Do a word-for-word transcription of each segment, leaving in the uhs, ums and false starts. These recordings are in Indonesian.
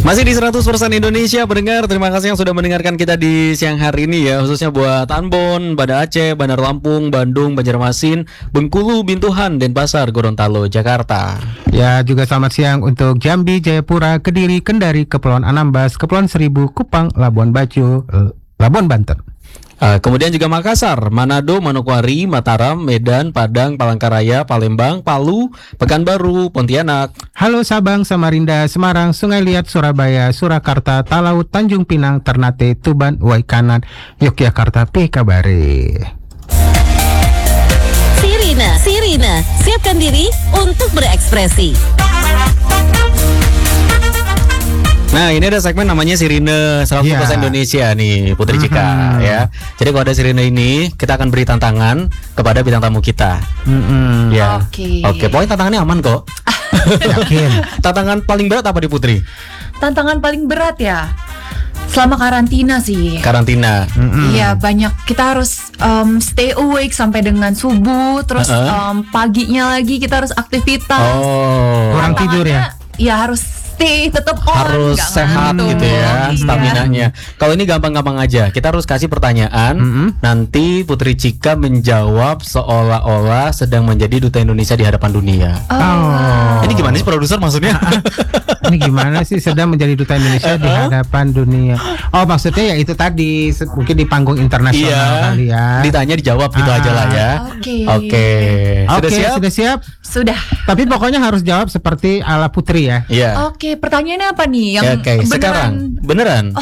Masih di seratus persen Indonesia pendengar. Terima kasih yang sudah mendengarkan kita di siang hari ini ya. Khususnya buat Ambon, Banda Aceh, Bandar Lampung, Bandung, Banjarmasin, Bengkulu, Bintuhan, Denpasar, Gorontalo, Jakarta. Ya, juga selamat siang untuk Jambi, Jayapura, Kediri, Kendari, Kepulauan Anambas, Kepulauan Seribu, Kupang, Labuan Bajo, Labuan Banten. Uh, kemudian juga Makassar, Manado, Manokwari, Mataram, Medan, Padang, Palangkaraya, Palembang, Palu, Pekanbaru, Pontianak. Halo Sabang, Samarinda, Semarang, Sungai Liat, Surabaya, Surakarta, Talaut, Tanjung Pinang, Ternate, Tuban, Waikanan, Yogyakarta, P Kabare. Sirina, Sirina, siapkan diri untuk berekspresi. Nah, ini ada segmen namanya Sirine seratus persen yeah. Indonesia nih, Putri Cika mm-hmm. ya. Jadi kalau ada Sirine ini, kita akan beri tantangan kepada bintang tamu kita. Mm-hmm. Ya. Oke. Okay. Oke, okay, pokoknya tantangannya aman kok. Yakin. Tantangan paling berat apa di Putri? Tantangan paling berat ya selama karantina sih. Karantina. Iya, mm-hmm. banyak kita harus um, stay awake sampai dengan subuh, terus uh-uh. um, paginya lagi kita harus aktivitas. Oh. Kurang tidur ya? Iya, harus stay tetap on, harus sehat ngantuk. Gitu ya, staminanya. Kalau ini gampang-gampang aja. Kita harus kasih pertanyaan. Mm-hmm. Nanti Putri Cika menjawab seolah-olah sedang menjadi duta Indonesia di hadapan dunia. Oh. Oh. Ini gimana sih produser maksudnya? Ini gimana sih sedang menjadi duta Indonesia di hadapan dunia? Oh, maksudnya ya itu tadi mungkin di panggung internasional iya, kali ya. Ditanya dijawab gitu ah. aja lah ya. Oke. Oke. Sudah okay, siap? Sudah siap? Sudah. Tapi pokoknya harus jawab seperti ala Putri ya. Iya. Oke, pertanyaannya apa nih yang ya, okay. beneran? Sekarang beneran. Oh.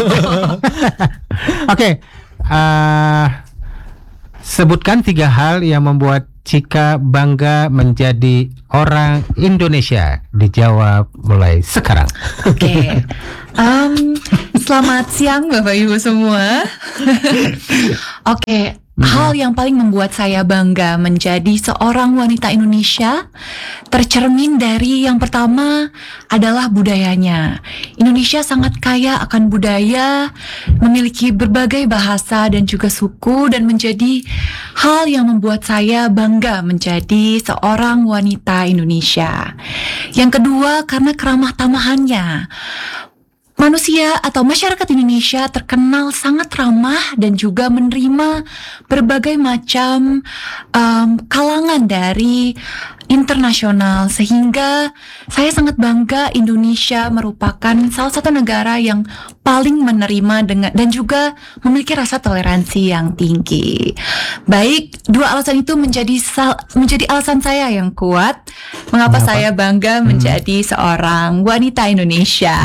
Oke. Okay. Uh, sebutkan tiga hal yang membuat Cika bangga menjadi orang Indonesia. Dijawab mulai sekarang. Oke. Okay. Um, selamat siang Bapak Ibu semua. Oke. Okay. Hmm. Hal yang paling membuat saya bangga menjadi seorang wanita Indonesia tercermin dari yang pertama adalah budayanya. Indonesia sangat kaya akan budaya, memiliki berbagai bahasa dan juga suku, dan menjadi hal yang membuat saya bangga menjadi seorang wanita Indonesia. Yang kedua, karena keramah tamahannya. Manusia atau masyarakat Indonesia terkenal sangat ramah dan juga menerima berbagai macam um, kalangan dari internasional, sehingga saya sangat bangga Indonesia merupakan salah satu negara yang paling menerima dengan dan juga memiliki rasa toleransi yang tinggi. Baik, dua alasan itu menjadi sal, menjadi alasan saya yang kuat mengapa, mengapa? saya bangga hmm. menjadi seorang wanita Indonesia.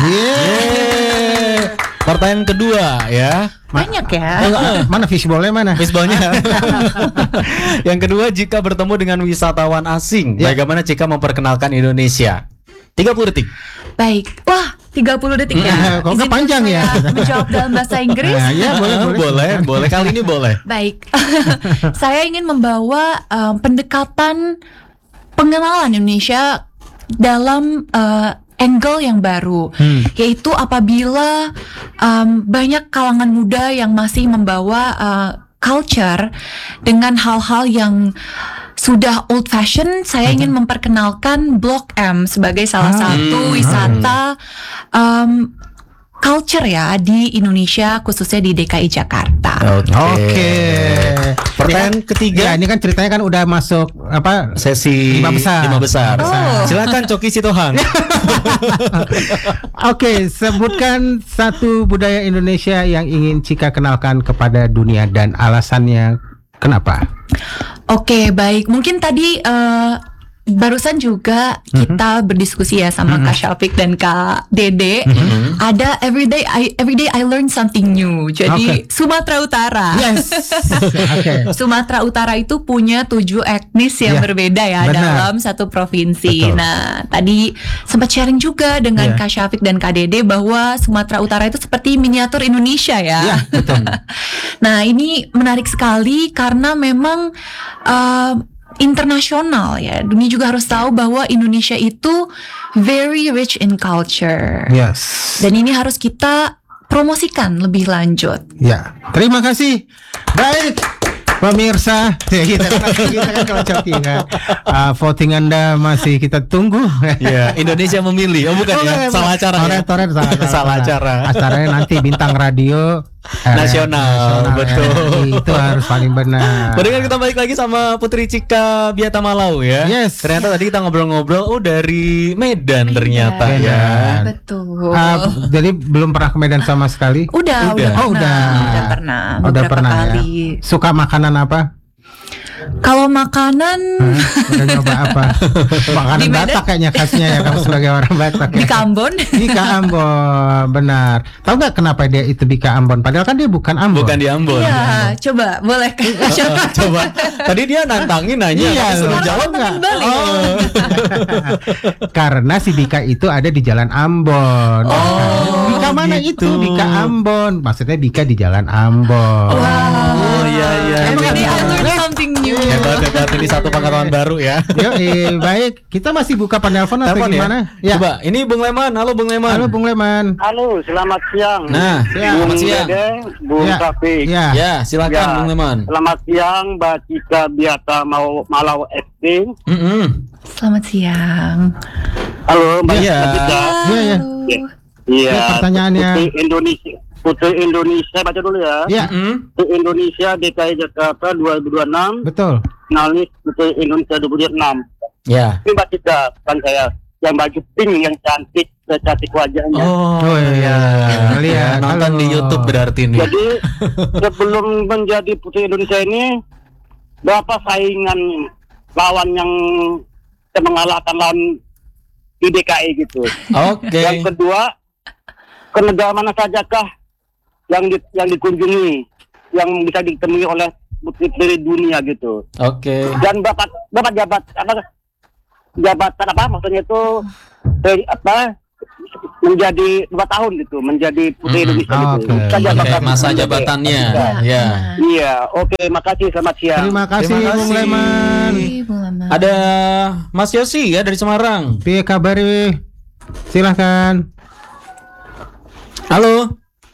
Yeah. Pertanyaan kedua ya. Banyak ya. Mana fishballnya mana? Fishballnya. Yang kedua, jika bertemu dengan wisatawan asing, ya. Bagaimana Cika memperkenalkan Indonesia? tiga puluh detik. Baik. Wah, tiga puluh detik ya. Kok nggak panjang ya? Menjawab dalam bahasa Inggris. Nah, ya, boleh, boleh, boleh, boleh. Kali ini boleh. Baik. Saya ingin membawa um, pendekatan pengenalan Indonesia dalam uh, angle yang baru, hmm. yaitu apabila um, banyak kalangan muda yang masih membawa uh, culture dengan hal-hal yang sudah old fashion, saya hmm. ingin memperkenalkan Blok M sebagai salah ah. satu wisata um, culture ya di Indonesia, khususnya di D K I Jakarta. Oke. Okay. Okay. Pertanyaan ya, ketiga. Ya, ini kan ceritanya kan udah masuk apa sesi lima besar. Lima besar. Oh. Silakan Coki Sitohang. Oke, okay, sebutkan satu budaya Indonesia yang ingin Cika kenalkan kepada dunia dan alasannya kenapa? Oke, okay, baik. Mungkin tadi uh, barusan juga kita mm-hmm. berdiskusi ya sama mm-hmm. Kak Syafiq dan Kak Dede. Mm-hmm. Ada everyday I everyday I learn something new. Jadi okay. Sumatera Utara. Yes. Okay. Sumatera Utara itu punya tujuh etnis yang yeah. berbeda ya. Benar. Dalam satu provinsi. Betul. Nah, tadi sempat sharing juga dengan yeah. Kak Syafiq dan Kak Dede bahwa Sumatera Utara itu seperti miniatur Indonesia ya. Yeah, betul. Nah, ini menarik sekali karena memang uh, internasional ya. Dunia juga harus tahu bahwa Indonesia itu very rich in culture. Yes. Dan ini harus kita promosikan lebih lanjut. Ya, terima kasih. Baik. Pemirsa, ya kita kan, kita kan kalau coki kan, uh, voting Anda masih kita tunggu. Iya, Indonesia memilih. Oh bukan ya, salah acara ya. Toret, toret, salah, Salah acara. Acaranya nanti bintang radio eh, Nasional, betul. R R I, itu harus paling benar. Mendingan kita balik lagi sama Putri Cika Biata Malau ya. Yes. Ternyata tadi kita ngobrol-ngobrol, oh dari Medan ternyata Iya. ya. Betul. Uh, jadi belum pernah ke Medan sama sekali. Udah, Udah. udah, Oh, pernah, udah. udah pernah, Oh, udah beberapa pernah kali. ya. Suka makanan apa? Kalau makanan Hah? Udah nyoba apa? Makanan Di Medan? Batak kayaknya khasnya ya, kamu sebagai orang Batak di ya. Kambon, Bika Ambon, benar. Tahu nggak kenapa dia itu Bika Ambon? Padahal kan dia bukan Ambon. Bukan di Ambon. iya, coba boleh kan? Coba. Coba. Tadi dia nantangin nanya, Iya, tapi suruh loh. jawab nggak? Balik. Oh. Karena si Bika itu ada di Jalan Ambon. Oh, Bika mana gitu. itu? Bika Ambon. Maksudnya Bika di Jalan Ambon. Oh iya iya. Every iya. day I learn something new. Hebat hebat, ini satu pengetahuan baru ya. Yo, eh, baik. Kita masih buka penelpon atau Telepon ya? gimana? Ya. Coba, ini Bung Leman. Halo Bung Leman. Halo Bung Leman. Halo, selamat siang. Nah, Ya. selamat Bung siang. Dede, Bung Ya. Taufik. Ya. Ya, silakan Ya. Bung Leman. Selamat siang, Mbak Cika Biata mau Malau S D. Mm-mm. Selamat siang. Halo, Mbak Iya. Cika. Iya, iya. Iya. Ya, pertanyaannya. Putri Indonesia. Putri Indonesia, baca dulu ya. Ya, Mm-mm. Putri Indonesia D K I Jakarta dua ribu dua puluh enam. betul. Finalis Putri Indonesia dua ribu dua puluh enam. Ya. Ini Mbak Cika, kan saya yang baju pink yang cantik, cantik wajahnya. Oh, iya. Lihat, nonton halo. di YouTube berarti nih. Jadi sebelum menjadi Putri Indonesia ini, berapa saingan lawan yang bisa mengalahkan lawan di D K I gitu. Oke. Yang kedua, ke negara mana sajakah yang di, yang dikunjungi, yang bisa ditemui oleh putri-putri dunia gitu. Oke. Dan bapak bapak jabat apa jabatan apa maksudnya itu dari apa menjadi dua tahun gitu, menjadi putri Mm-mm. Indonesia gitu. Oke. Masa Oke, jabatan- masa jabatannya. Iya. Ya. Iya, oke, makasih, selamat siang. Terima kasih, Terima Bung kasih. Leman. Ih, Bung Leman. Ada Mas Yosi ya dari Semarang. Piye kabari? Silahkan. Halo.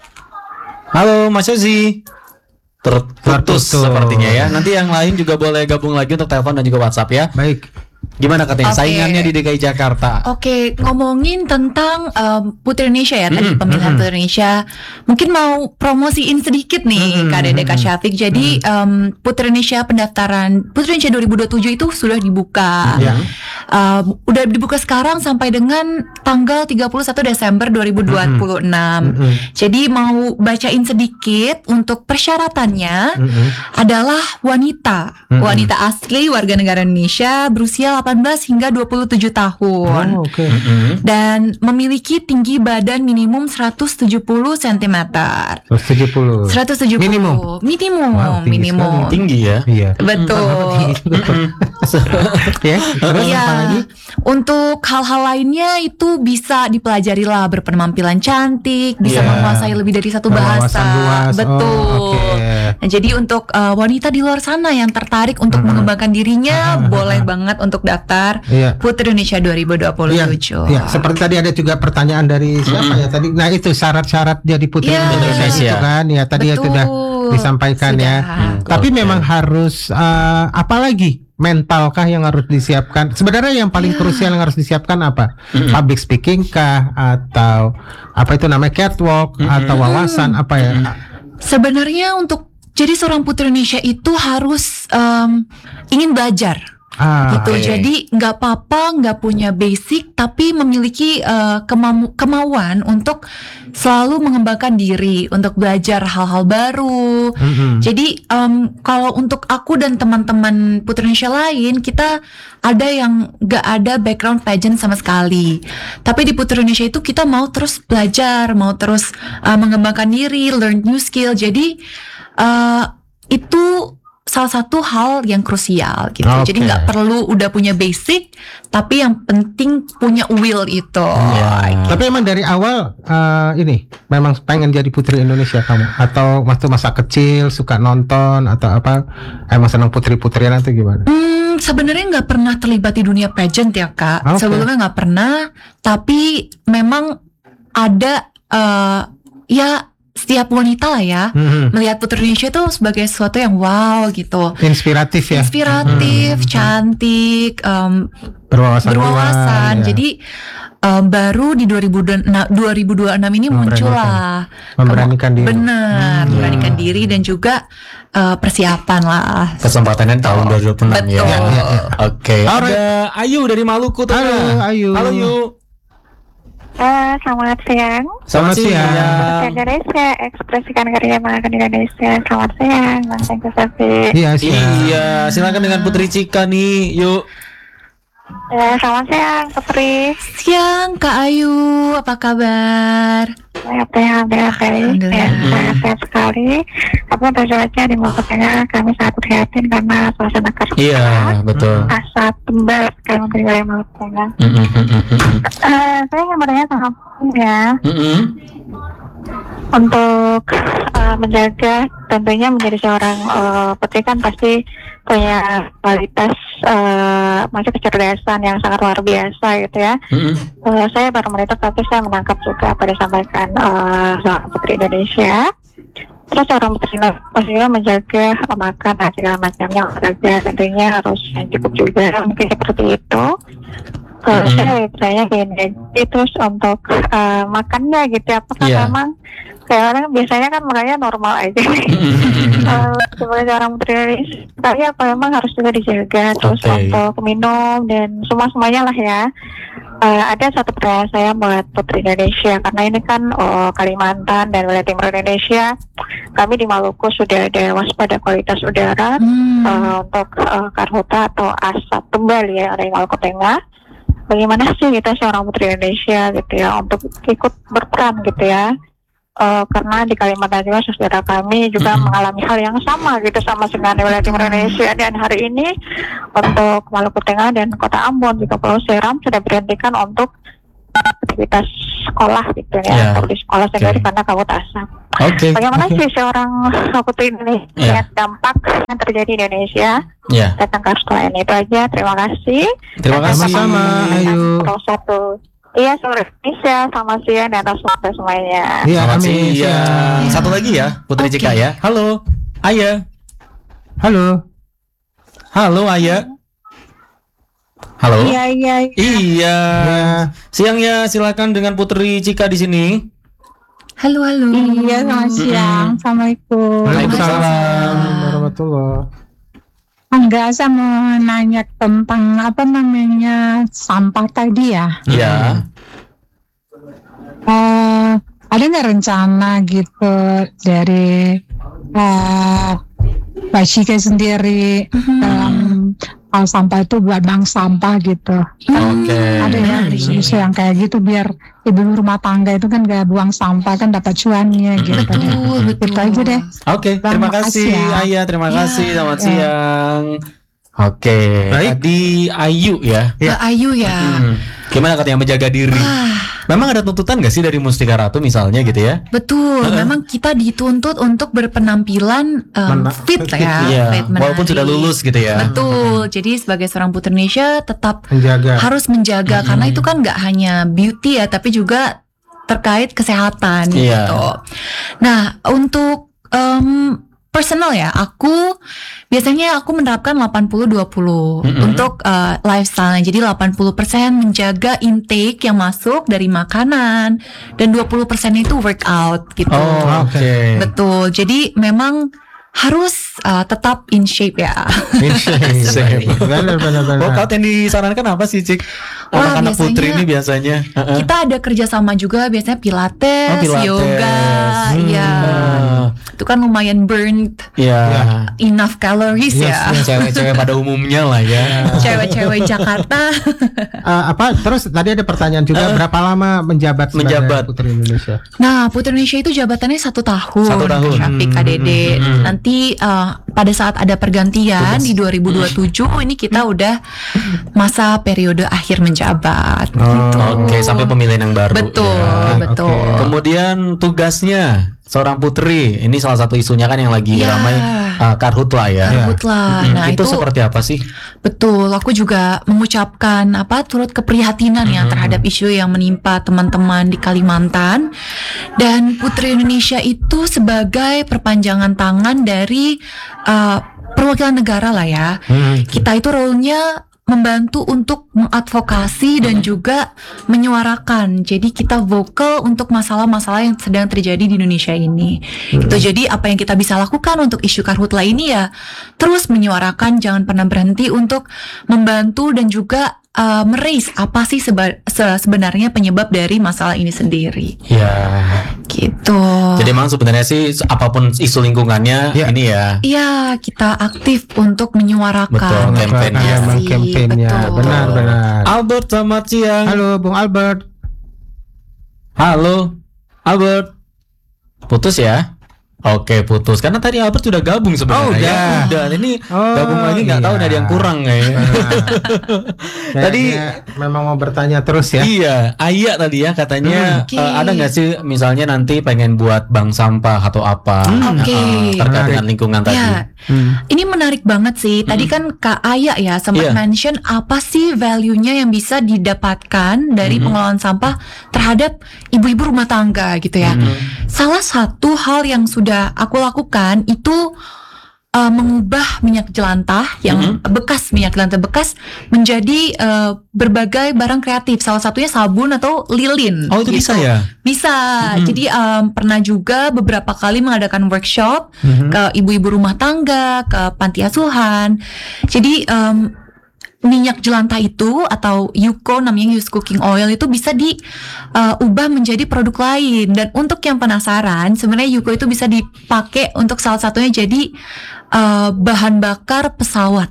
Halo Mas Yosi. Terputus Terputus. sepertinya ya. Nanti yang lain juga boleh gabung lagi untuk telepon dan juga WhatsApp ya. Baik. Gimana katanya Oke. saingannya di D K I Jakarta? Oke, ngomongin tentang um, Putri Indonesia ya, tadi Mm-mm, pemilihan mm-mm. Putri Indonesia. Mungkin mau promosiin sedikit nih, Mm-mm, Kak Dede, Kak mm-mm. Syafiq. Jadi um, Putri Indonesia pendaftaran Putri Indonesia dua ribu dua puluh tujuh itu sudah dibuka. Ya. Um, udah dibuka sekarang sampai dengan tanggal tiga puluh satu Desember dua ribu dua puluh enam. Mm-mm. Jadi mau bacain sedikit untuk persyaratannya Mm-mm. adalah wanita, Mm-mm. wanita asli warga negara Indonesia berusia delapan belas hingga dua puluh tujuh tahun. Oh, oke. Mm-mm. Dan memiliki tinggi badan minimum seratus tujuh puluh sentimeter. seratus tujuh puluh. seratus tujuh puluh Minimum. Minimum, Wow, tinggi minimum. sekali. Tinggi ya. Iya. Betul. Ya, terus Iya. apa lagi? Untuk hal-hal lainnya itu bisa dipelajari lah, berpenampilan cantik, bisa Iya. menguasai lebih dari satu Wawasan bahasa. luas. Betul. Oh, oke. Nah, jadi untuk uh, wanita di luar sana yang tertarik untuk Hmm. mengembangkan dirinya, Hmm. boleh banget untuk daftar Iya. Putri Indonesia dua ribu dua puluh Iya, tujuh. iya. Seperti tadi ada juga pertanyaan dari siapa ya tadi. Nah, itu syarat-syarat jadi putri Iya. Indonesia Indonesia. itu kan. Ya, tadi ya Betul. sudah disampaikan ya. Sudah. Tapi Oke. memang harus eh, apa lagi? Mentalkah yang harus disiapkan? Sebenarnya yang paling Iya. krusial yang harus disiapkan apa? Public speaking kah atau apa itu namanya catwalk atau wawasan apa ya? Sebenarnya untuk jadi seorang Putri Indonesia itu harus um, ingin belajar. Ah, gitu. oke. Jadi nggak apa-apa nggak punya basic tapi memiliki uh, kemau- kemauan untuk selalu mengembangkan diri, untuk belajar hal-hal baru. mm-mm. Jadi um, kalau untuk aku dan teman-teman Putri Indonesia lain, kita ada yang nggak ada background pageant sama sekali. Tapi di Putri Indonesia itu kita mau terus belajar, mau terus uh, mengembangkan diri, learn new skill. Jadi uh, itu salah satu hal yang krusial gitu. Oke. Jadi nggak perlu udah punya basic, tapi yang penting punya will itu. Iya. Tapi emang dari awal eh, ini memang pengen jadi putri Indonesia kamu atau waktu masa kecil suka nonton atau apa? Emang senang putri-putrian atau gimana? Hmm, sebenarnya nggak pernah terlibat di dunia pageant ya Kak. Oke. Sebelumnya nggak pernah, tapi memang ada eh, ya setiap wanita lah ya Mhm. melihat Putri Indonesia itu sebagai sesuatu yang wow gitu, Inspiratif ya. inspiratif, cantik, em, Berwawasan. berwawasan. luas, ya. Jadi em, baru di dua ribu dua puluh enam ini muncul lah Memberanikan diri. benar, memberanikan diri dan juga eh, persiapan lah. Kesempatannya tahun dua ribu dua puluh enam ya. Betul. Oke. Ada Ayu dari Maluku tuh. Halo, Ayu. Halo Ayu. Eh, selamat siang. Selamat siang. Bahasa Indonesia, ekspresikan karya makan Indonesia. Selamat siang, Bang Tengku Safi. Iya, siang. Iya, silakan dengan Putri Cika nih. Yuk. Ya, selamat siang, Putri. Siang Kak Ayu, apa kabar? Sehat, sehat, sehat, baik. Alhamdulillah. Ya, sehat, sehat sekali. Tapi untuk cuaca di Maluku Tengah, kami sangat prihatin karena suasana kerja. Iya, betul. Asap tebal sekali untuk wilayah Maluku Tengah. Mm-mm, mm-mm, mm-mm. Eh, saya ingin bertanya sama Putri ya, Mm-mm. untuk eh, menjaga, tentunya menjadi seorang eh, putri kan pasti punya kualitas, eh, masih kecerdasan yang sangat luar biasa gitu ya. Mm-mm. Eh, saya baru melihat tapi saya menangkap juga apa disampaikan eh, seorang putri Indonesia. Terus seorang putri pastinya menjaga eh, makan dan segala macamnya, olahraga tentunya harus yang cukup juga, mungkin seperti itu. Kalau Mhm. saya saya gini, itu untuk eh, makannya gitu, apakah Iya. memang kayak orang biasanya kan makanya normal aja. Mm-mm. Eh, sebagai seorang putri Indonesia, tapi apa memang harus juga dijaga. Terus Oke. untuk minum dan semua semuanya lah ya. Eh, ada satu pertanyaan saya buat Putri Indonesia, karena ini kan oh, Kalimantan dan wilayah timur Indonesia, kami di Maluku sudah ada waspada kualitas udara Hmm. eh, untuk eh, karhutla atau asap tebal ya dari Maluku Tengah. Bagaimana sih kita seorang Putri Indonesia gitu ya untuk ikut berperan gitu ya? Eh, karena di Kalimantan juga saudara kami juga Mm-mm. mengalami hal yang sama gitu sama dengan wilayah timur Indonesia, dan hari ini untuk Maluku Tengah dan Kota Ambon juga Pulau Seram sudah berhentikan untuk aktivitas sekolah gitu ya, Ya. untuk di sekolah sendiri Oke. karena kabut asap. Oke. Bagaimana Oke. sih seorang Putri Indonesia Ya. lihat dampak yang terjadi di Indonesia Ya. tentang kasus ini? Itu aja, terima kasih. Terima kasih. Sama-sama, Ayu. Terus satu. Iya, seluruh Indonesia, selamat siang dan atas waktu semuanya. Iya, Selamat amin. siang. Siang. Satu lagi ya, Putri Oke. Cika ya. Halo. Aya. Halo. Halo Aya. Halo. Iya, iya, iya. Iya. Ya. Siangnya silakan dengan Putri Cika di sini. Halo halo. Iya, selamat siang. Assalamualaikum. Waalaikumsalam warahmatullahi. Enggak, saya mau nanya tentang apa namanya sampah tadi ya. Iya. Eh, ada nggak rencana gitu dari eh Mbak Cika sendiri dalam hal sampah itu buat bank sampah gitu? Oke. Ada ya isu yang kayak gitu biar ibu rumah tangga itu kan gak buang sampah kan dapat cuannya gitu. Betul, betul. Itu aja deh. Oke, terima Terima kasih kasih ya. Aya, terima Ya. kasih. Selamat Ya. siang. Oke, Baik. tadi Ayu ya. Mbak Ayu ya. Hmm. Gimana katanya menjaga diri? Wah, Memang ada tuntutan gak sih dari Mustika Ratu misalnya gitu ya? betul. Memang kita dituntut untuk berpenampilan em, Mena- fit ya, Iya, fit, walaupun menarik. sudah lulus gitu ya. Betul. Jadi sebagai seorang Putri Indonesia tetap Menjaga. harus menjaga karena itu kan nggak hanya beauty ya, tapi juga terkait kesehatan Iya. gitu. Nah, untuk em, personal ya, aku biasanya aku menerapkan delapan puluh dua puluh Mm-mm. untuk eh, lifestyle. Jadi delapan puluh persen menjaga intake yang masuk dari makanan dan dua puluh persen itu workout gitu. Oh, oke. Betul. Jadi memang harus eh, tetap in shape ya. Shape. Benar, benar, benar. Workout yang disarankan apa sih, Cik? Wah, Anak-anak biasanya- putri ini biasanya. Heeh. Kita ada kerjasama juga biasanya pilates, Oh, Pilates. yoga, Hmm. ya. Ah, Itu kan lumayan burn Iya. enough calories Yes, ya. Cewek-cewek pada umumnya lah ya. Cewek-cewek Jakarta. Eh, apa terus tadi ada pertanyaan juga berapa lama menjabat sebagai Menjabat. Putri Indonesia? Nah, Putri Indonesia itu jabatannya satu tahun. Satu tahun. Syafiq K D D. Nanti eh, pada saat ada pergantian di dua ribu dua puluh tujuh ini kita udah masa periode akhir menjabat. gitu. Oke, sampai pemilihan yang baru. Betul, ya. betul. Oke. Kemudian tugasnya seorang putri, ini salah satu isunya kan yang lagi Ya, ramai uh, karhutla ya. Karhutla. Hmm, Nah, itu, itu seperti apa sih? betul. Aku juga mengucapkan apa turut keprihatinan ya terhadap isu yang menimpa teman-teman di Kalimantan. Dan Putri Indonesia itu sebagai perpanjangan tangan dari uh, perwakilan negara lah ya. Hmm. Kita itu role-nya membantu untuk mengadvokasi dan juga menyuarakan. Jadi kita vokal untuk masalah-masalah yang sedang terjadi di Indonesia ini. Gitu. Jadi apa yang kita bisa lakukan untuk isu karhutla ini ya terus menyuarakan, jangan pernah berhenti untuk membantu dan juga uh, meraise apa sih seba- se- sebenarnya penyebab dari masalah ini sendiri. Ya. Gitu. Jadi emang sebenarnya sih apapun isu lingkungannya Ya. ini ya. Iya, kita aktif untuk menyuarakan. Betul, campaign-nya. Iya Memang sih, campaign-nya. betul. Benar-benar. Albert, selamat siang. Halo Bung Albert. Halo, Albert. Putus ya? Oke, putus. Karena tadi Albert sudah gabung sebenarnya. Oh, udah. Ya, udah. Ini Oh, gabung lagi nggak tahu iya. ada yang kurang kayaknya. Tadi Kayaknya memang mau bertanya terus ya. iya, Aya tadi ya katanya Hmm, oke. eh, ada nggak sih misalnya nanti pengen buat bank sampah atau apa Hmm, oke. eh, terkait Menarik. dengan lingkungan tadi. Ya, Hmm. ini menarik banget sih. Tadi kan Kak Aya ya sempat Iya. mention apa sih value-nya yang bisa didapatkan dari pengelolaan sampah terhadap ibu-ibu rumah tangga gitu ya. Salah satu hal yang sudah aku lakukan itu uh, mengubah minyak jelantah yang bekas minyak jelantah bekas menjadi uh, berbagai barang kreatif. Salah satunya sabun atau lilin. Oh, itu gitu. bisa ya? Bisa. Jadi um, pernah juga beberapa kali mengadakan workshop ke ibu-ibu rumah tangga, ke panti asuhan. Jadi um, minyak jelantah itu atau Yuko namanya used cooking oil itu bisa diubah menjadi produk lain. Dan untuk yang penasaran, sebenarnya Yuko itu bisa dipakai untuk salah satunya jadi uh, bahan bakar pesawat.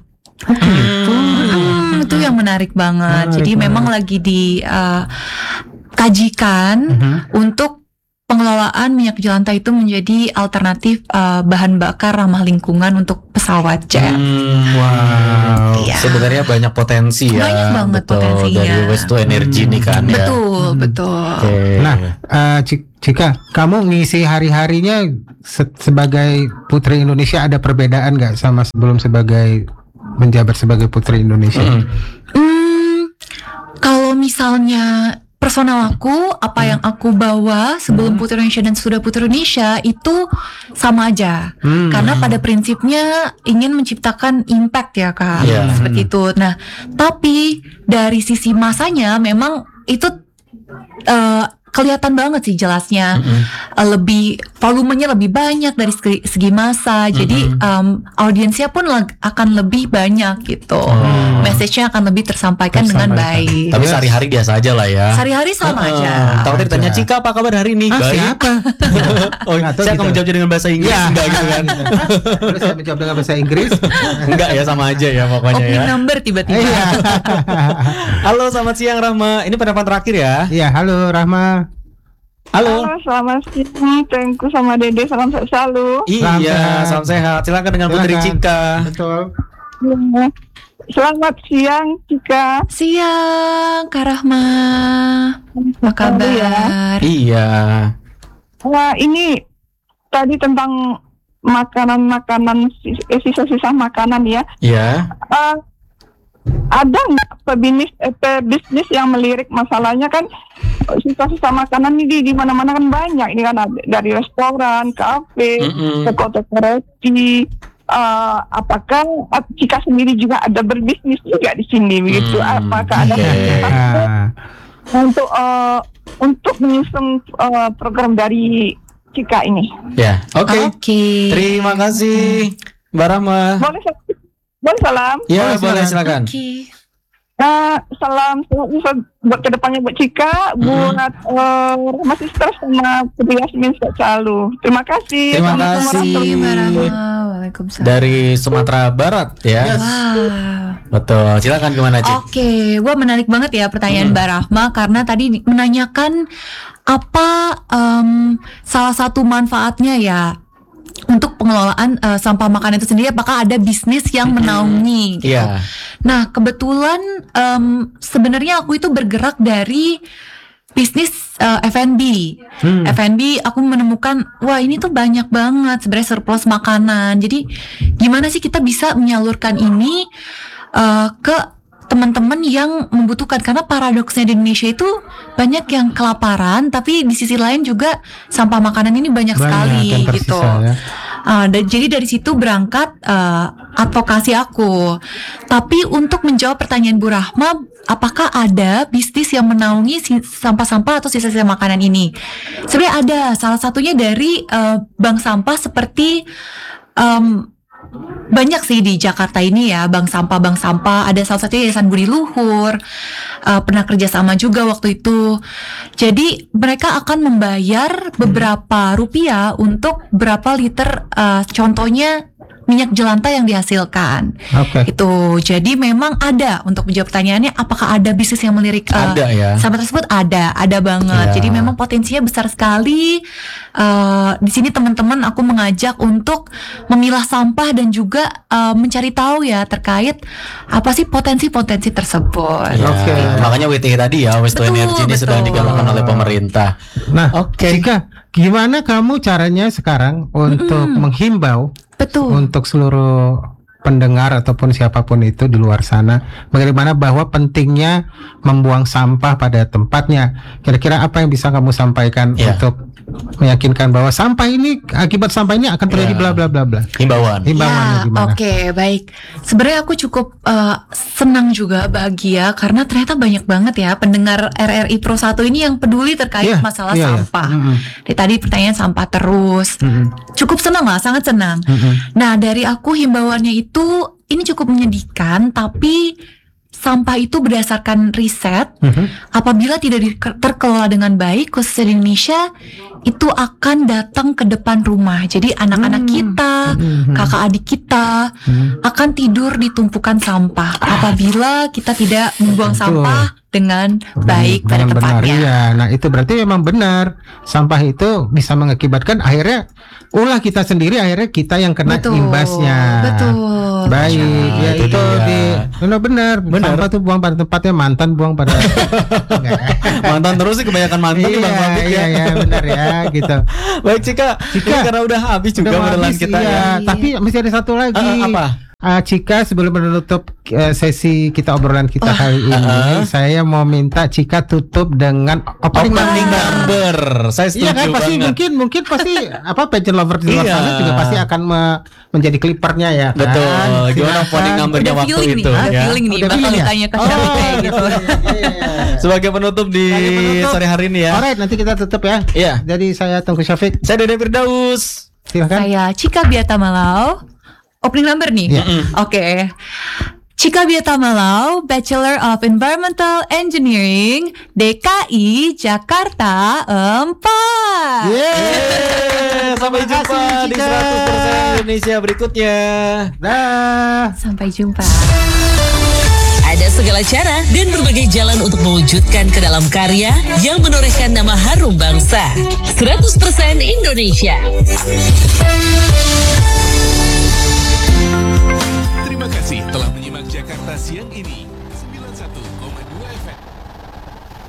Hmm, itu yang menarik banget. Menarik Jadi banget. memang lagi di uh, kajikan untuk pengelolaan minyak jelantah itu menjadi alternatif uh, bahan bakar ramah lingkungan untuk pesawat jet. Hmm, Wow. Iya. Sebenarnya banyak potensi ya. Banyak banget betul, potensinya. dari waste to energy nih kan ya. Betul, betul. Oke. Nah, eh, Ci- Cika, kamu ngisi hari-harinya se- sebagai Putri Indonesia ada perbedaan nggak sama sebelum sebagai menjabat sebagai Putri Indonesia? Mm. Hmm, kalau misalnya personal aku, apa yang aku bawa sebelum Putri Indonesia dan sudah Putri Indonesia itu sama aja. Hmm. Karena pada prinsipnya ingin menciptakan impact ya Kak, Iya. seperti itu. Nah, tapi dari sisi masanya memang itu eh, kelihatan banget sih jelasnya. Eh, lebih volumenya lebih banyak dari segi, segi masa. Jadi em, audiensnya pun lag- akan lebih banyak gitu. Message-nya akan lebih tersampaikan, dengan Tersampaikan. baik. Tapi sehari-hari biasa aja lah ya. Sehari-hari sama Heeh. aja. Tahu ditanya Aja. Cika apa kabar hari ini? Ah, Baik. siapa? Oh, Nggak tahu saya akan gitu. menjawabnya dengan bahasa Inggris Ya. enggak gitu kan? Boleh saya menjawab dengan bahasa Inggris? Enggak ya, sama aja ya pokoknya Opening ya. number tiba-tiba. Iya. Halo, selamat siang Rahma. Ini pendapat terakhir ya. Iya, halo Rahma. Halo. Halo, selamat siang, Tengku sama Dede, salam sehat selalu. Salam Iya, sehat. salam sehat. Silakan dengan Putri Silakan. Cika. Betul. Selamat siang, Cika. Siang, Kak Rahma. Apa kabar? Iya. Wah, ini tadi tentang makanan-makanan, sis- eh, sisa-sisa makanan ya. Iya. Eh, ada nggak pebisnis, eh, pebisnis yang melirik masalahnya kan eh, sisa-sisa makanan ini di, di mana-mana kan banyak. Ini kan ada dari restoran, kafe, Mm-mm. toko-toko roti. Eh, apakah eh, Cika sendiri juga ada berbisnis juga di sini begitu? Hmm, Apakah ada oke. kesempatan Ah, untuk eh, untuk menyusun eh, program dari Cika ini? Ya, oke. Oke. Terima kasih Mbak Rahma. Boleh sa- boleh salam? Ya, Boleh, boleh silakan. silakan. Oke. Eh, salam sehat buat kedepannya buat Cika, buat eh, Rahma Sister sama Putri Yasmin sehat selalu. Terima kasih. Terima Assalamualaikum kasih. warahmatullahi Mbak Iya. Rahma. Waalaikumsalam. Dari Sumatera Barat ya. Wow. Betul. Silakan gimana, Cik? Oke, wah menarik banget ya pertanyaan Mbak Rahma karena tadi di- menanyakan apa em, salah satu manfaatnya ya untuk pengelolaan eh, sampah makanan itu sendiri. Apakah ada bisnis yang menaungi? Gitu. Iya. Nah kebetulan em, sebenarnya aku itu bergerak dari bisnis uh, F and B. Hmm. F and B aku menemukan wah ini tuh banyak banget sebenarnya surplus makanan. Jadi gimana sih kita bisa menyalurkan ini uh, ke teman-teman yang membutuhkan, karena paradoksnya di Indonesia itu banyak yang kelaparan tapi di sisi lain juga sampah makanan ini banyak, Banyak sekali yang tersisa, gitu. ya. Uh, dan jadi dari situ berangkat uh, advokasi aku. Tapi untuk menjawab pertanyaan Bu Rahma, apakah ada bisnis yang menaungi si- sampah-sampah atau sisa-sisa makanan ini? Sebenarnya ada. Salah satunya dari uh, bank sampah seperti um, banyak sih di Jakarta ini ya, bank sampah bank sampah. Ada salah satunya Yayasan Budi Luhur, uh, pernah kerjasama juga waktu itu. Jadi mereka akan membayar beberapa rupiah untuk berapa liter, uh, contohnya minyak jelantah yang dihasilkan. Oke. Itu jadi memang ada. Untuk menjawab pertanyaannya, apakah ada bisnis yang melirik uh, Ada ya. sampah tersebut? Ada, ada banget. Ya. Jadi memang potensinya besar sekali. Uh, di sini teman-teman aku mengajak untuk memilah sampah dan juga uh, mencari tahu ya terkait apa sih potensi-potensi tersebut. Ya, Oke. makanya W T H tadi ya, Waste to Betul, Energy ini sedang betul. digalakkan oleh pemerintah. Nah, Oke. Cika, gimana kamu caranya sekarang untuk menghimbau Betul. untuk seluruh pendengar ataupun siapapun itu di luar sana, bagaimana bahwa pentingnya membuang sampah pada tempatnya? Kira-kira apa yang bisa kamu sampaikan Ya. untuk meyakinkan bahwa sampah ini, akibat sampah ini akan terjadi Ya. bla bla bla bla? Himbauan. Himbauannya Ya, gimana? oke, baik. Sebenarnya aku cukup uh, senang juga, bahagia karena ternyata banyak banget ya pendengar R R I Pro satu ini yang peduli terkait Iya, masalah iya, iya. sampah. Mm-mm. Dari tadi pertanyaan sampah terus. Mm-mm. Cukup senang lah, sangat senang. Mm-mm. Nah, dari aku himbauannya itu ini cukup menyedihkan, tapi sampah itu berdasarkan riset, Mhm. apabila tidak di- terkelola dengan baik, khususnya di Indonesia, itu akan datang ke depan rumah. Jadi anak-anak kita, Mhm. kakak adik kita Hmm. akan tidur di tumpukan sampah apabila kita tidak membuang Betul. sampah dengan baik pada Dengan benar, tempatnya. iya. Nah, itu berarti memang benar. Sampah itu bisa mengakibatkan akhirnya ulah kita sendiri, akhirnya kita yang kena Betul, imbasnya. betul. Baik, Nah, ya itu itu dia. di benar-benar Benar. sampah tuh buang pada tempatnya, mantan buang pada Enggak. Mantan terus sih, kebanyakan mantan nih Bang Iya, Fabrik iya, ya. iya, benar ya, gitu. Baik Cika, Cika. ini karena udah habis juga Udah mau modelan habis, kita iya. ya. Tapi masih ada satu lagi. Ah, apa? Ah, Cika, sebelum menutup eh, sesi kita obrolan kita kali ini, ah. saya mau minta Cika tutup dengan opening Opening number. number. Saya setuju Iya kan, pasti banget. mungkin mungkin pasti apa pageant lover di luar Iya. sana juga pasti akan me- menjadi clippernya ya kan. Betul. Gimana Silakan. opening numbernya Udah waktu feeling nih, itu udah ya. feeling nih, Udah bakal feeling ya? ditanya ke Oh, siapa udah gitu. feeling. Iya, iya. Sebagai penutup di Sebagai penutup. sore hari ini ya. Alright, nanti kita tutup ya. Iya. Jadi saya Tengku Syafiq. Saya Dede Firdaus. Silakan. Saya Cika Biata Malau. Opening number nih. Iya. Oke. Cika Biata Malau, Bachelor of Environmental Engineering, D K I Jakarta empat. Yeay, sampai Terima jumpa kasih, di Cika. seratus persen Indonesia berikutnya. Dah. Sampai jumpa. Ada segala cara dan berbagai jalan untuk mewujudkan ke dalam karya yang menorehkan nama harum bangsa. seratus persen Indonesia. Terima kasih telah menyimak Jakarta Siang ini.